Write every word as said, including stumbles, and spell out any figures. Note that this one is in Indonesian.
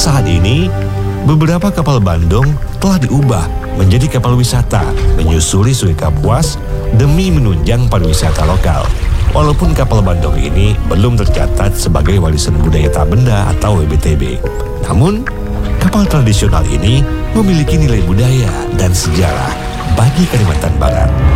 Saat ini, beberapa kapal Bandung telah diubah menjadi kapal wisata menyusuri Sungai Kapuas demi menunjang pariwisata lokal. Walaupun kapal Bandung ini belum tercatat sebagai warisan budaya tak benda atau W B T B. Namun, kapal tradisional ini memiliki nilai budaya dan sejarah bagi Kalimantan Barat.